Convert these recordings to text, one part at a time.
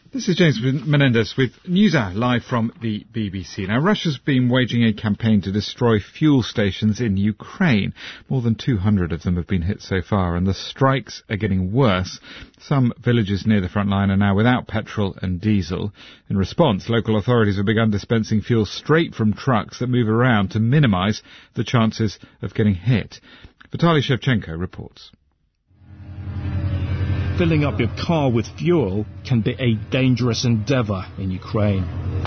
This is James Menendez with NewsHour, live from the BBC. Now, Russia's been waging a campaign to destroy fuel stations in Ukraine. More than 200 of them have been hit so far, and the strikes are getting worse. Some villages near the front line are now without petrol and diesel. In response, local authorities have begun dispensing fuel straight from trucks that move around to minimise the chances of getting hit. Vitaly Shevchenko reports. Filling up your car with fuel can be a dangerous endeavour in Ukraine.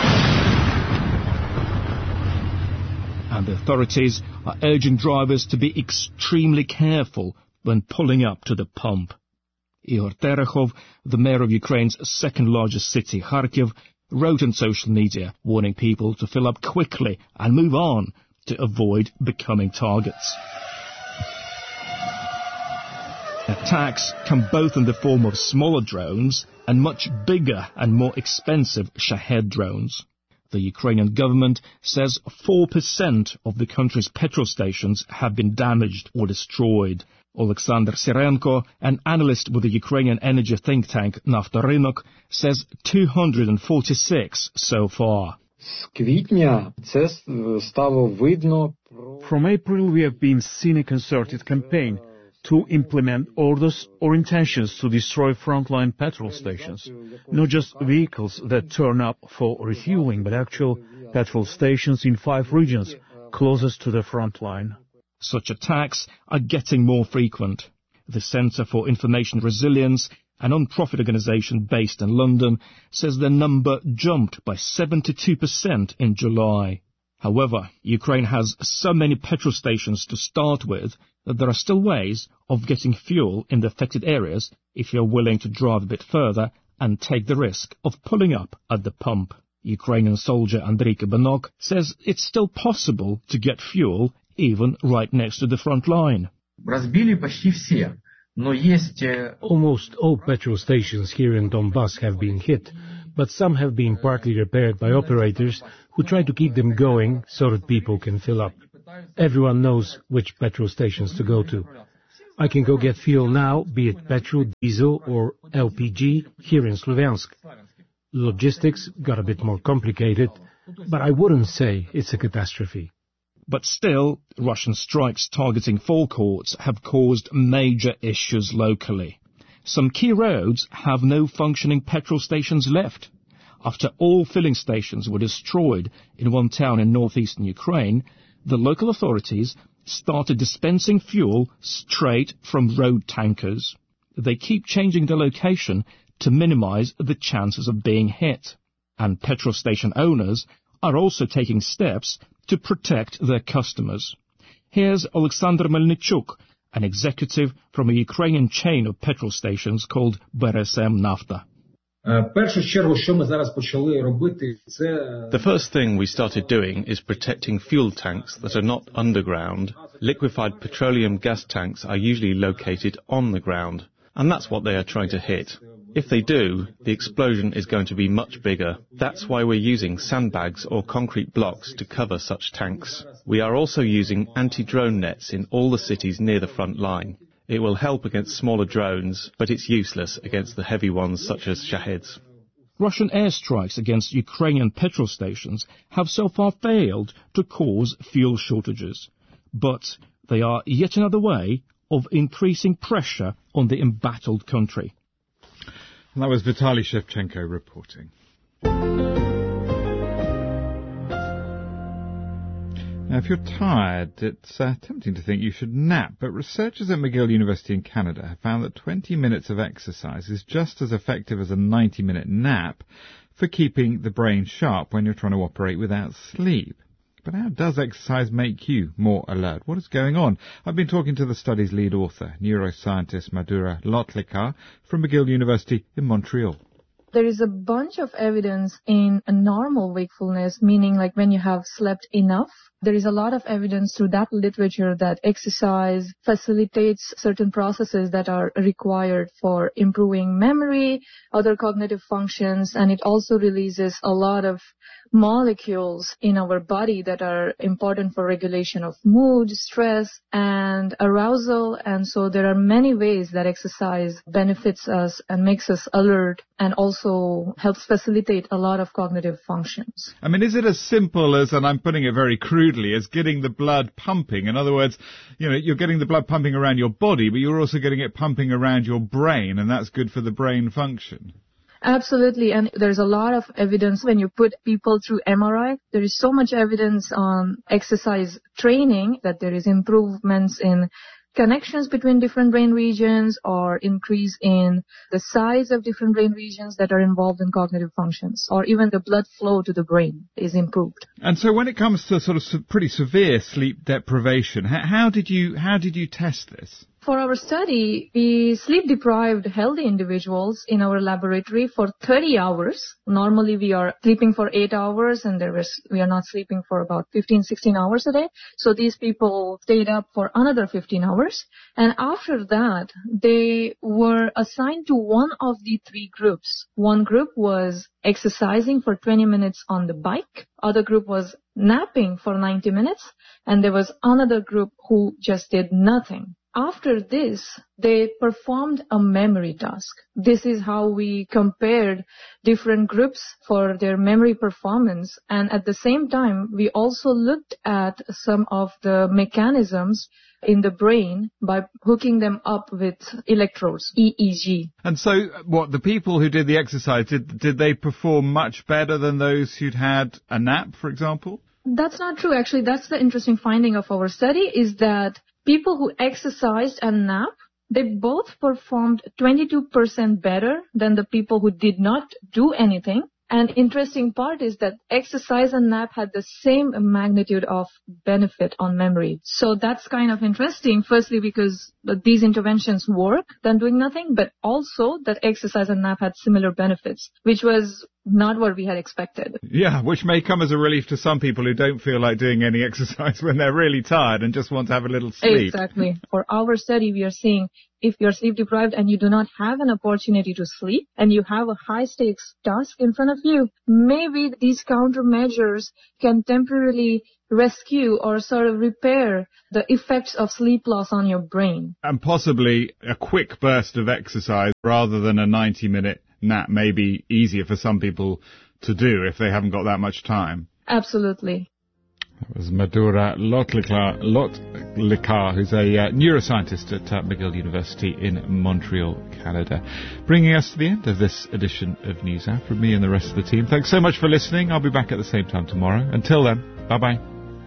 And the authorities are urging drivers to be extremely careful when pulling up to the pump. Ihor Terechov, the mayor of Ukraine's second-largest city, Kharkiv, wrote on social media warning people to fill up quickly and move on to avoid becoming targets. Attacks come both in the form of smaller drones and much bigger and more expensive Shahed drones. The Ukrainian government says 4% of the country's petrol stations have been damaged or destroyed. Alexander Sirenko, an analyst with the Ukrainian energy think tank Naftorynok, says 246 so far. From April we have been seeing a concerted campaign to implement orders or intentions to destroy frontline petrol stations. Not just vehicles that turn up for refueling, but actual petrol stations in 5 regions closest to the front line. Such attacks are getting more frequent. The Centre for Information Resilience, a non-profit organisation based in London, says the number jumped by 72% in July. However, Ukraine has so many petrol stations to start with that there are still ways of getting fuel in the affected areas if you're willing to drive a bit further and take the risk of pulling up at the pump. Ukrainian soldier Andriy Kabanok says it's still possible to get fuel even right next to the front line. Almost all petrol stations here in Donbass have been hit, but some have been partly repaired by operators who try to keep them going so that people can fill up. Everyone knows which petrol stations to go to. I can go get fuel now, be it petrol, diesel or LPG, here in Sloviansk. Logistics got a bit more complicated, but I wouldn't say it's a catastrophe. But still, Russian strikes targeting forecourts have caused major issues locally. Some key roads have no functioning petrol stations left. After all filling stations were destroyed in one town in northeastern Ukraine, the local authorities started dispensing fuel straight from road tankers. They keep changing the location to minimize the chances of being hit. And petrol station owners are also taking steps to protect their customers. Here's Alexander Melnichuk, an executive from a Ukrainian chain of petrol stations called BRSM Nafta. The first thing we started doing is protecting fuel tanks that are not underground. Liquefied petroleum gas tanks are usually located on the ground, and that's what they are trying to hit. If they do, the explosion is going to be much bigger. That's why we're using sandbags or concrete blocks to cover such tanks. We are also using anti-drone nets in all the cities near the front line. It will help against smaller drones, but it's useless against the heavy ones such as Shaheds. Russian airstrikes against Ukrainian petrol stations have so far failed to cause fuel shortages. But they are yet another way of increasing pressure on the embattled country. And that was Vitaly Shevchenko reporting. Now, if you're tired, it's tempting to think you should nap, but researchers at McGill University in Canada have found that 20 minutes of exercise is just as effective as a 90-minute nap for keeping the brain sharp when you're trying to operate without sleep. But how does exercise make you more alert? What is going on? I've been talking to the study's lead author, neuroscientist Madhura Lotlekar from McGill University in Montreal. There is a bunch of evidence in a normal wakefulness, meaning like when you have slept enough, There is a lot of evidence through that literature that exercise facilitates certain processes that are required for improving memory, other cognitive functions, and it also releases a lot of molecules in our body that are important for regulation of mood, stress, and arousal. And so there are many ways that exercise benefits us and makes us alert and also helps facilitate a lot of cognitive functions. I mean, is it as simple as, and I'm putting it very crudely, as getting the blood pumping? In other words, you're getting the blood pumping around your body, but you're also getting it pumping around your brain, and that's good for the brain function. Absolutely, and there's a lot of evidence when you put people through MRI. There is so much evidence on exercise training that there is improvements in connections between different brain regions or increase in the size of different brain regions that are involved in cognitive functions, or even the blood flow to the brain is improved. And so when it comes to sort of pretty severe sleep deprivation, how did you test this? For our study, we sleep-deprived healthy individuals in our laboratory for 30 hours. Normally, we are sleeping for 8 hours, and we are not sleeping for about 15, 16 hours a day. So these people stayed up for another 15 hours. And after that, they were assigned to one of the three groups. One group was exercising for 20 minutes on the bike. Other group was napping for 90 minutes. And there was another group who just did nothing. After this, they performed a memory task. This is how we compared different groups for their memory performance. And at the same time, we also looked at some of the mechanisms in the brain by hooking them up with electrodes, EEG. And so, the people who did the exercise, did they perform much better than those who'd had a nap, for example? That's not true. Actually, that's the interesting finding of our study, is that people who exercised and nap, they both performed 22% better than the people who did not do anything. And interesting part is that exercise and nap had the same magnitude of benefit on memory. So that's kind of interesting, firstly because these interventions work than doing nothing, but also that exercise and nap had similar benefits, which was not what we had expected. Yeah, which may come as a relief to some people who don't feel like doing any exercise when they're really tired and just want to have a little sleep. Exactly. For our study, we are seeing if you're sleep deprived and you do not have an opportunity to sleep and you have a high stakes task in front of you, maybe these countermeasures can temporarily rescue or sort of repair the effects of sleep loss on your brain. And possibly a quick burst of exercise rather than a 90-minute nap may be easier for some people to do if they haven't got that much time. Absolutely. That was Madhura Lotlikar, who's a neuroscientist at McGill University in Montreal, Canada. Bringing us to the end of this edition of NewsHour from me and the rest of the team. Thanks so much for listening. I'll be back at the same time tomorrow. Until then, bye-bye.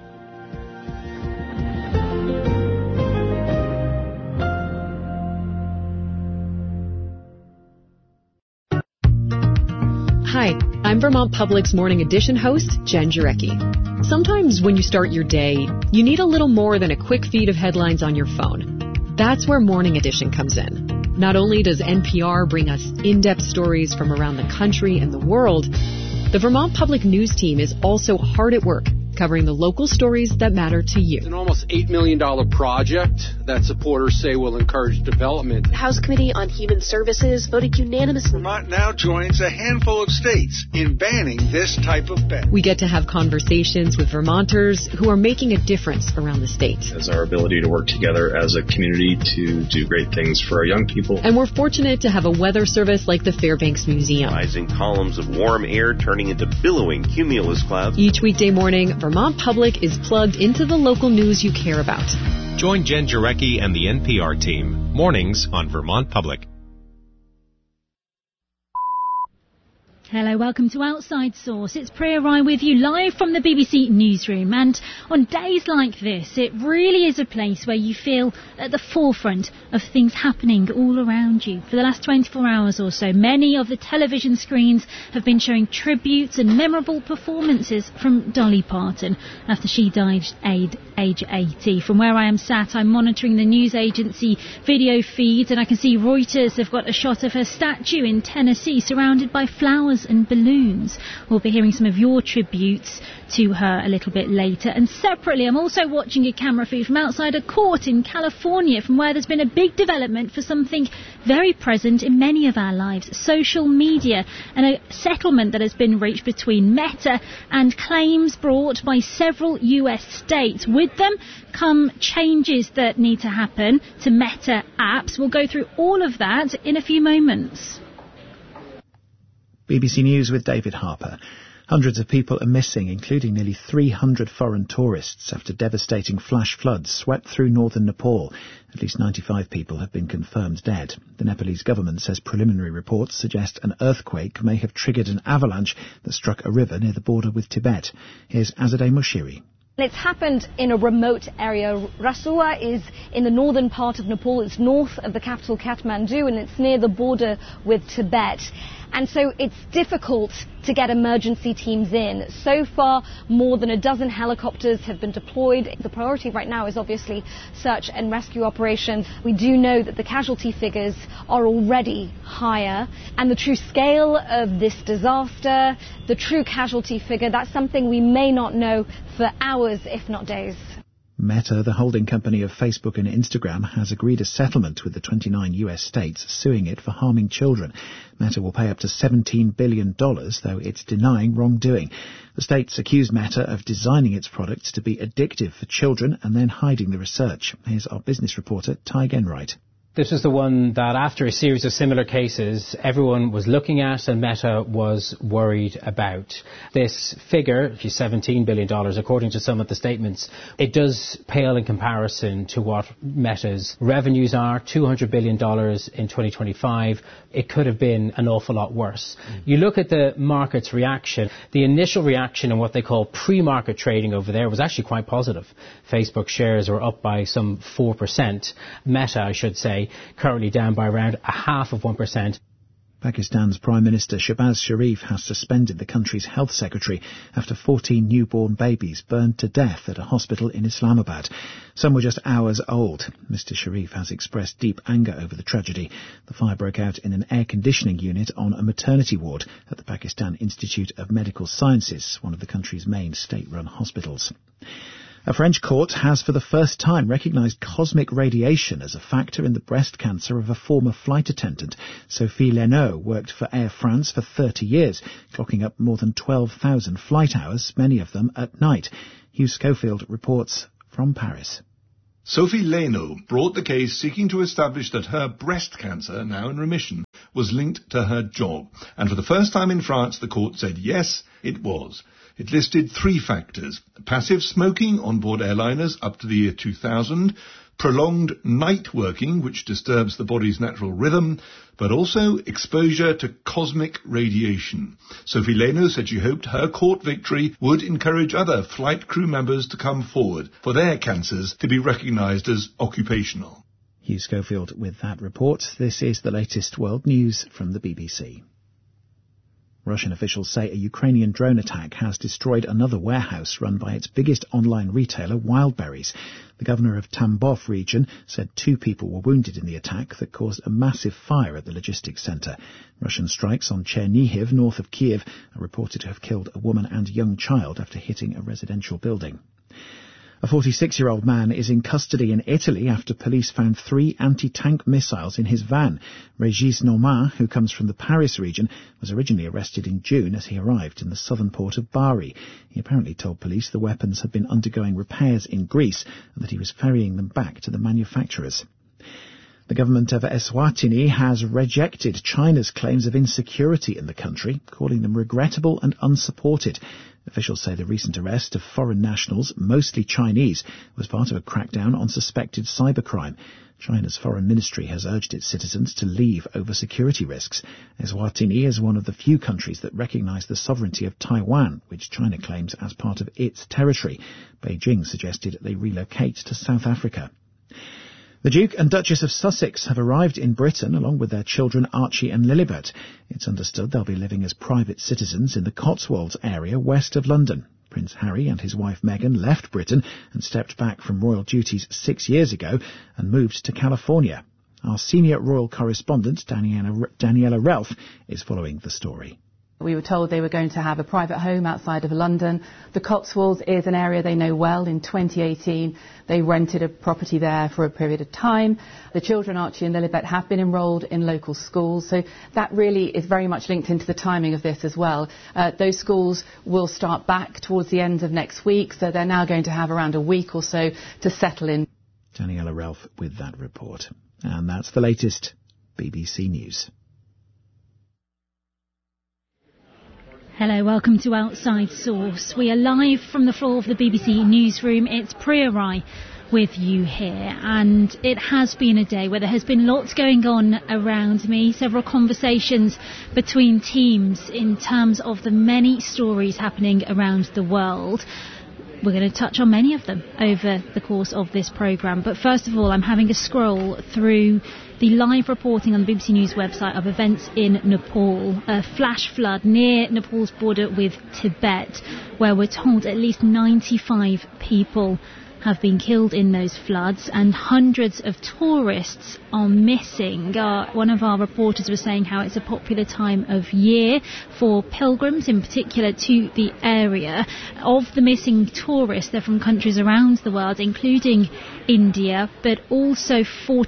Hi, I'm Vermont Public's Morning Edition host, Jen Jarecki. Sometimes when you start your day, you need a little more than a quick feed of headlines on your phone. That's where Morning Edition comes in. Not only does NPR bring us in-depth stories from around the country and the world, the Vermont Public News team is also hard at work covering the local stories that matter to you. It's an almost $8 million project that supporters say will encourage development. The House Committee on Human Services voted unanimously. Vermont now joins a handful of states in banning this type of bet. We get to have conversations with Vermonters who are making a difference around the state. It's our ability to work together as a community to do great things for our young people. And we're fortunate to have a weather service like the Fairbanks Museum. Rising columns of warm air turning into billowing cumulus clouds. Each weekday morning, Vermont Public is plugged into the local news you care about. Join Jen Jarecki and the NPR team. Mornings on Vermont Public. Hello, welcome to Outside Source. It's Priya Rai with you live from the BBC Newsroom. And on days like this, it really is a place where you feel at the forefront of things happening all around you. For the last 24 hours or so, many of the television screens have been showing tributes and memorable performances from Dolly Parton after she died age 80. From where I am sat, I'm monitoring the news agency video feeds, and I can see Reuters have got a shot of her statue in Tennessee surrounded by flowers flowers and balloons. We'll be hearing some of your tributes to her a little bit later. And separately, I'm also watching a camera feed from outside a court in California, from where there's been a big development for something very present in many of our lives, social media, and a settlement that has been reached between Meta and claims brought by several US states. With them come changes that need to happen to Meta apps. We'll go through all of that in a few moments. BBC News with David Harper. Hundreds of people are missing, including nearly 300 foreign tourists, after devastating flash floods swept through northern Nepal. At least 95 people have been confirmed dead. The Nepalese government says preliminary reports suggest an earthquake may have triggered an avalanche that struck a river near the border with Tibet. Here's Azadeh Moshiri. It's happened in a remote area. Rasua is in the northern part of Nepal. It's north of the capital Kathmandu, and it's near the border with Tibet. And so it's difficult to get emergency teams in. So far, more than a dozen helicopters have been deployed. The priority right now is obviously search and rescue operations. We do know that the casualty figures are already higher, and the true scale of this disaster, the true casualty figure, that's something we may not know for hours, if not days. Meta, the holding company of Facebook and Instagram, has agreed a settlement with the 29 US states suing it for harming children. Meta will pay up to $17 billion, though it's denying wrongdoing. The states accuse Meta of designing its products to be addictive for children and then hiding the research. Here's our business reporter, Ty Genwright. This was the one that, after a series of similar cases, everyone was looking at and Meta was worried about. This figure, $17 billion, according to some of the statements, it does pale in comparison to what Meta's revenues are, $200 billion in 2025. It could have been an awful lot worse. You look at the market's reaction. The initial reaction in what they call pre-market trading over there was actually quite positive. Facebook shares were up by some 4%. Meta, I should say, currently down by around 0.5%. Pakistan's Prime Minister Shehbaz Sharif has suspended the country's health secretary after 14 newborn babies burned to death at a hospital in Islamabad. Some were just hours old. Mr. Sharif has expressed deep anger over the tragedy. The fire broke out in an air conditioning unit on a maternity ward at the Pakistan Institute of Medical Sciences, one of the country's main state-run hospitals. A French court has for the first time recognised cosmic radiation as a factor in the breast cancer of a former flight attendant. Sophie Leno worked for Air France for 30 years, clocking up more than 12,000 flight hours, many of them at night. Hugh Schofield reports from Paris. Sophie Leno brought the case seeking to establish that her breast cancer, now in remission, was linked to her job. And for the first time in France, the court said yes, it was. It listed 3 factors: passive smoking on board airliners up to the year 2000, prolonged night working, which disturbs the body's natural rhythm, but also exposure to cosmic radiation. Sophie Leno said she hoped her court victory would encourage other flight crew members to come forward for their cancers to be recognised as occupational. Hugh Schofield with that report. This is the latest world news from the BBC. Russian officials say a Ukrainian drone attack has destroyed another warehouse run by its biggest online retailer, Wildberries. The governor of Tambov region said 2 people were wounded in the attack that caused a massive fire at the logistics centre. Russian strikes on Chernihiv, north of Kiev, are reported to have killed a woman and young child after hitting a residential building. A 46-year-old man is in custody in Italy after police found 3 anti-tank missiles in his van. Régis Normand, who comes from the Paris region, was originally arrested in June as he arrived in the southern port of Bari. He apparently told police the weapons had been undergoing repairs in Greece and that he was ferrying them back to the manufacturers. The government of Eswatini has rejected China's claims of insecurity in the country, calling them regrettable and unsupported. Officials say the recent arrest of foreign nationals, mostly Chinese, was part of a crackdown on suspected cybercrime. China's foreign ministry has urged its citizens to leave over security risks. Eswatini is one of the few countries that recognise the sovereignty of Taiwan, which China claims as part of its territory. Beijing suggested they relocate to South Africa. The Duke and Duchess of Sussex have arrived in Britain along with their children Archie and Lilibet. It's understood they'll be living as private citizens in the Cotswolds area west of London. Prince Harry and his wife Meghan left Britain and stepped back from royal duties 6 years ago and moved to California. Our senior royal correspondent, Daniela Ralph, is following the story. We were told they were going to have a private home outside of London. The Cotswolds is an area they know well. In 2018, they rented a property there for a period of time. The children, Archie and Lilibet, have been enrolled in local schools, so that really is very much linked into the timing of this as well. Those schools will start back towards the end of next week, so they're now going to have around a week or so to settle in. Daniela Ralph with that report. And that's the latest BBC News. Hello, welcome to Outside Source. We are live from the floor of the BBC newsroom. It's Priya Rai with you here, and it has been a day where there has been lots going on around me, several conversations between teams in terms of the many stories happening around the world. We're going to touch on many of them over the course of this programme. But first of all, I'm having a scroll through the live reporting on the BBC News website of events in Nepal. A flash flood near Nepal's border with Tibet, where we're told at least 95 people have been killed in those floods and hundreds of tourists are missing. One of our reporters was saying how it's a popular time of year for pilgrims, in particular to the area. Of the missing tourists, they're from countries around the world, including India, but also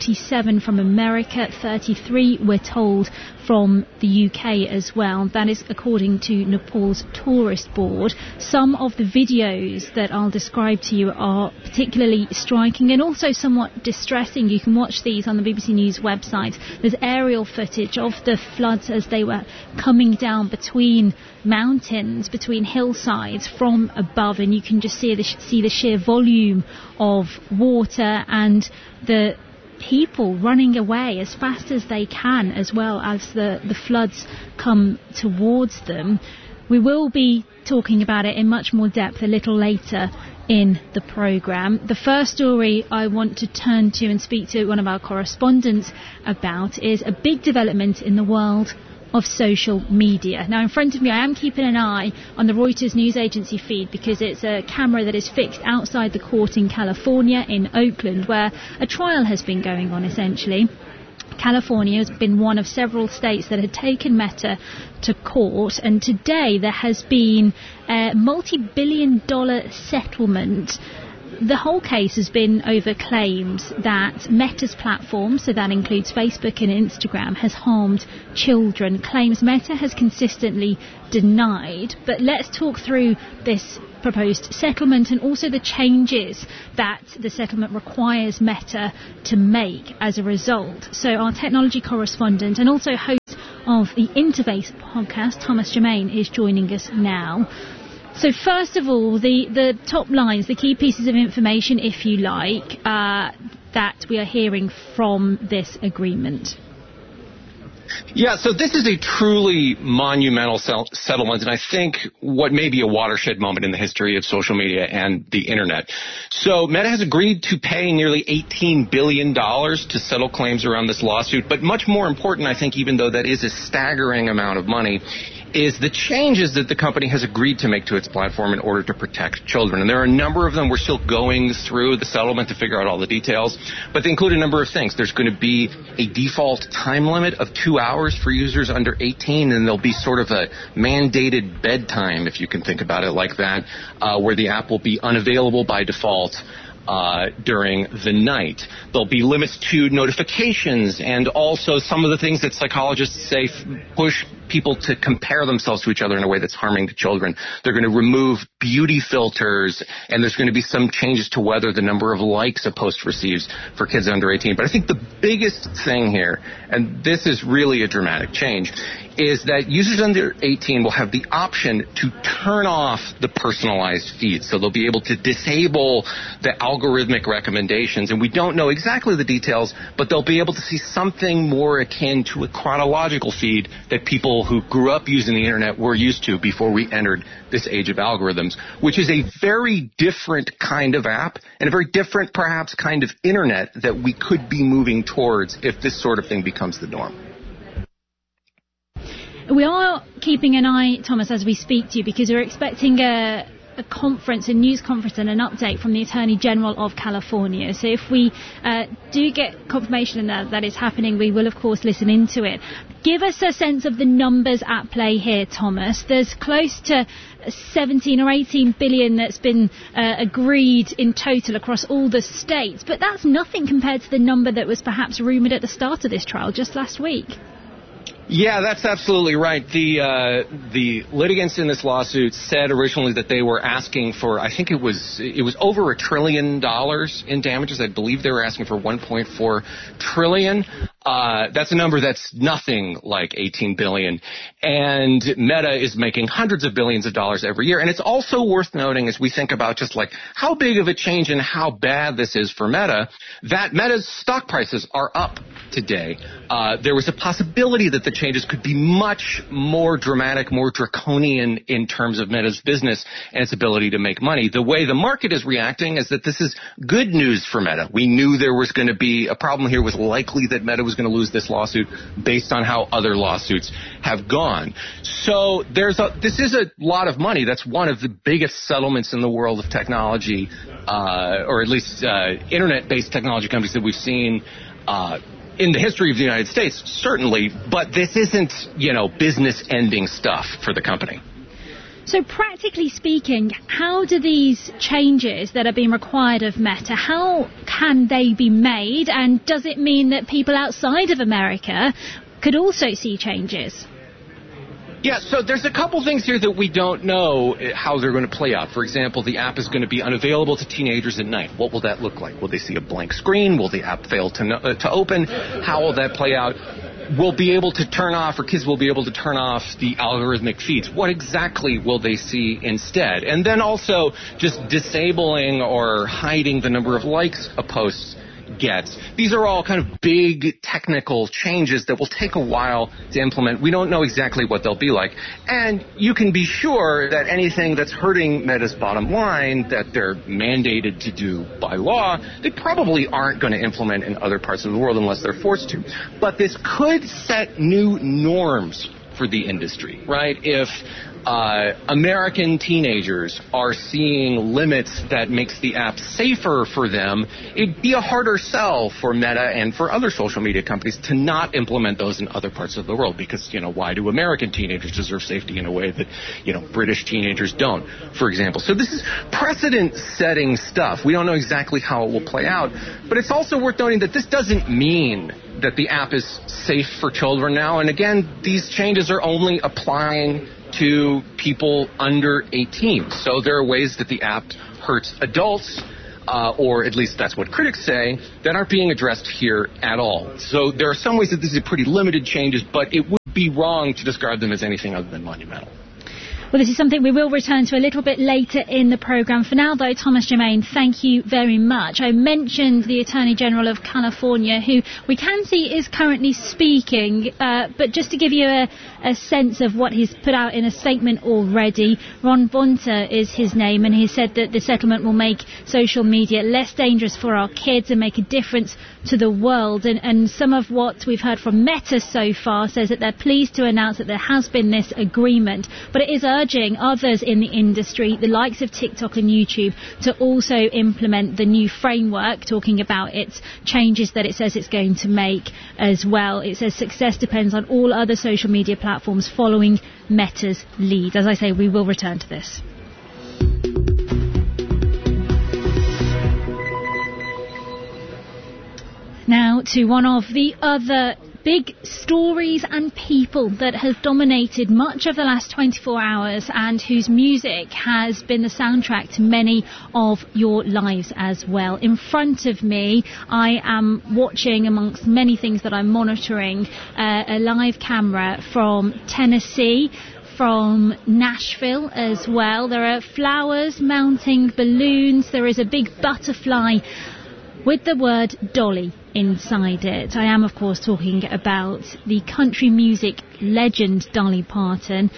47 from America, 33 we're told from the UK as well. That is according to Nepal's tourist board. Some of the videos that I'll describe to you are particularly striking and also somewhat distressing. You can watch these on the BBC News website. There's aerial footage of the floods as they were coming down between mountains, between hillsides from above, and you can just see the sheer volume of water and the people running away as fast as they can, as well as the floods come towards them. We will be talking about it in much more depth a little later in the programme. The first story I want to turn to and speak to one of our correspondents about is a big development in the world of social media. Now in front of me I am keeping an eye on the Reuters news agency feed because it's a camera that is fixed outside the court in California, in Oakland, where a trial has been going on essentially. California has been one of several states that had taken Meta to court, and today there has been a multi-billion-dollar settlement. The whole case has been over claims that Meta's platform, so that includes Facebook and Instagram, has harmed children, claims Meta has consistently denied. But let's talk through this proposed settlement and also the changes that the settlement requires Meta to make as a result. So our technology correspondent and also host of the Interface podcast, Thomas Germain, is joining us now. So first of all, the top lines, the key pieces of information, if you like, that we are hearing from this agreement. Yeah, so this is a truly monumental settlement, and I think what may be a watershed moment in the history of social media and the Internet. So Meta has agreed to pay nearly $18 billion to settle claims around this lawsuit, but much more important, I think, even though that is a staggering amount of money, is the changes that the company has agreed to make to its platform in order to protect children. And there are a number of them. We're still going through the settlement to figure out all the details, but they include a number of things. There's going to be a default time limit of 2 hours for users under 18, and there'll be sort of a mandated bedtime, if you can think about it like that, where the app will be unavailable by default during the night. There'll be limits to notifications and also some of the things that psychologists say push people to compare themselves to each other in a way that's harming to children. They're going to remove beauty filters, and there's going to be some changes to whether the number of likes a post receives for kids under 18. But I think the biggest thing here, and this is really a dramatic change, is that users under 18 will have the option to turn off the personalized feed. So they'll be able to disable the algorithmic recommendations. And we don't know exactly the details, but they'll be able to see something more akin to a chronological feed that people who grew up using the Internet were used to before we entered this age of algorithms, which is a very different kind of app and a very different, perhaps, kind of Internet that we could be moving towards if this sort of thing becomes the norm. We are keeping an eye, Thomas, as we speak to you, because we're expecting a a news conference and an update from the Attorney General of California. So if we do get confirmation that is happening, we will, of course, listen into it. Give us a sense of the numbers at play here, Thomas. There's close to 17 or 18 billion that's been agreed in total across all the states, but that's nothing compared to the number that was perhaps rumoured at the start of this trial just last week. Yeah, that's absolutely right. The litigants in this lawsuit said originally that they were asking for, I think it was over $1 trillion in damages. I believe they were asking for 1.4 trillion. That's a number that's nothing like 18 billion. And Meta is making hundreds of billions of dollars every year. And it's also worth noting, as we think about just like how big of a change and how bad this is for Meta, that Meta's stock prices are up today. There was a possibility that the changes could be much more dramatic, more draconian in terms of Meta's business and its ability to make money. The way the market is reacting is that this is good news for Meta. We knew there was going to be a problem here. It was likely that Meta was going to lose this lawsuit based on how other lawsuits have gone. So this is a lot of money. That's one of the biggest settlements in the world of technology, or at least internet-based technology companies that we've seen in the history of the United States, certainly, but this isn't, business-ending stuff for the company. So practically speaking, how do these changes that are being required of Meta, how can they be made, and does it mean that people outside of America could also see changes? Yeah, so there's a couple things here that we don't know how they're going to play out. For example, the app is going to be unavailable to teenagers at night. What will that look like? Will they see a blank screen? Will the app fail to open? How will that play out? We'll be able to turn off, or kids will be able to turn off the algorithmic feeds. What exactly will they see instead? And then also just disabling or hiding the number of likes a post gets. These are all kind of big technical changes that will take a while to implement. We don't know exactly what they'll be like. And you can be sure that anything that's hurting Meta's bottom line that they're mandated to do by law, they probably aren't going to implement in other parts of the world unless they're forced to. But this could set new norms for the industry, right? If American teenagers are seeing limits that makes the app safer for them, it'd be a harder sell for Meta and for other social media companies to not implement those in other parts of the world because, why do American teenagers deserve safety in a way that, British teenagers don't, for example. So this is precedent-setting stuff. We don't know exactly how it will play out, but it's also worth noting that this doesn't mean that the app is safe for children now. And again, these changes are only applying to people under 18. So there are ways that the app hurts adults, or at least that's what critics say, that aren't being addressed here at all. So there are some ways that this is pretty limited changes, but it would be wrong to describe them as anything other than monumental. Well, this is something we will return to a little bit later in the programme. For now, though, Thomas Germain, thank you very much. I mentioned the Attorney General of California, who we can see is currently speaking, but just to give you a sense of what he's put out in a statement already, Ron Bonta is his name, and he said that the settlement will make social media less dangerous for our kids and make a difference to the world. And some of what we've heard from Meta so far says that they're pleased to announce that there has been this agreement, but it is urging others in the industry, the likes of TikTok and YouTube, to also implement the new framework, talking about its changes that it says it's going to make as well. It says success depends on all other social media platforms following Meta's lead. As I say, we will return to this. Now to one of the other big stories and people that have dominated much of the last 24 hours and whose music has been the soundtrack to many of your lives as well. In front of me, I am watching, amongst many things that I'm monitoring, a live camera from Tennessee, from Nashville as well. There are flowers mounting balloons. There is a big butterfly with the word Dolly inside it. I am, of course, talking about the country music legend Dolly Parton.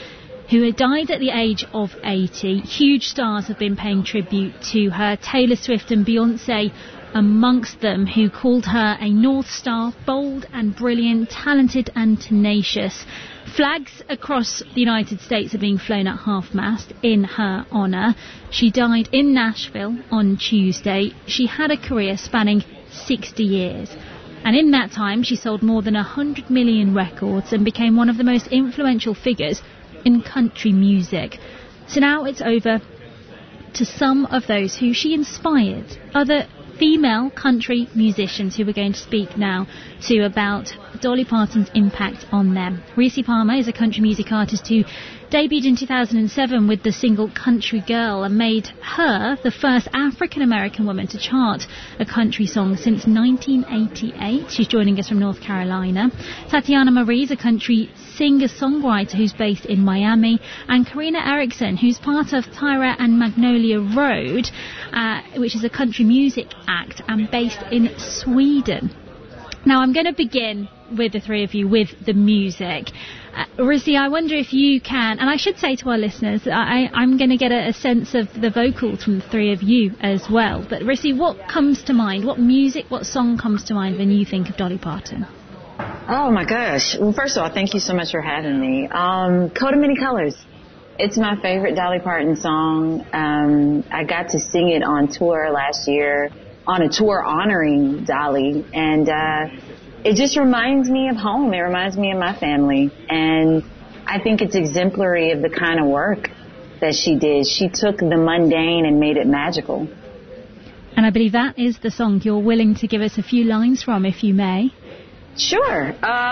who had died at the age of 80. Huge stars have been paying tribute to her, Taylor Swift and Beyoncé amongst them, who called her a North Star, bold and brilliant, talented and tenacious. Flags across the United States are being flown at half-mast in her honour. She died in Nashville on Tuesday. She had a career spanning 60 years. And in that time, she sold more than 100 million records and became one of the most influential figures in country music. So now it's over to some of those who she inspired, other female country musicians who we're going to speak now to about Dolly Parton's impact on them. Reese Palmer is a country music artist who debuted in 2007 with the single Country Girl and made her the first African-American woman to chart a country song since 1988. She's joining us from North Carolina. Tatiana Marie is a country singer-songwriter who's based in Miami, and Karina Eriksson, who's part of Tyra and Magnolia Road, which is a country music act and based in Sweden. Now, I'm going to begin with the three of you with the music. Rissi, I wonder if you can, and I should say to our listeners, I'm going to get a sense of the vocals from the three of you as well. But Rissi, what comes to mind? What music, what song comes to mind when you think of Dolly Parton? Oh my gosh. Well, first of all, thank you so much for having me. Coat of Many Colors. It's my favorite Dolly Parton song. I got to sing it on tour last year, on a tour honoring Dolly, and it just reminds me of home. It reminds me of my family, and I think it's exemplary of the kind of work that she did. She took the mundane and made it magical. And I believe that is the song you're willing to give us a few lines from, if you may. Sure.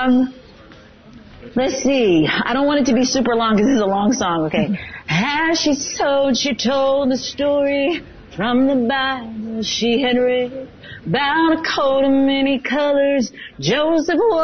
Let's see. I don't want it to be super long because this is a long song. Okay. As she sewed, she told the story from the Bible she had read about a coat of many colors. Joseph